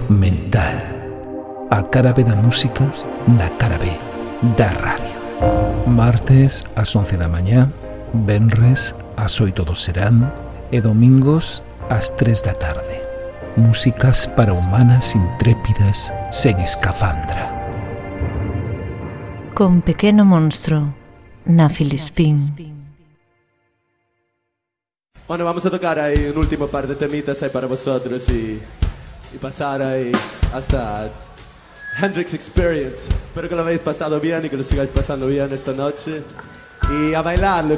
mental. A cara B da música na cara B da radio. Martes ás 11 da mañá, venres ás 8 do serán e domingos ás 3 da tarde. Músicas para humanas intrépidas sen escafandra. Con Pequeno Monstro na Filispín. Bueno, vamos a tocar ahí un último par de temitas ahí para vosotros y pasar ahí hasta Hendrix Experience. Espero que lo habéis pasado bien y que lo sigáis pasando bien esta noche. Y a bailar, look.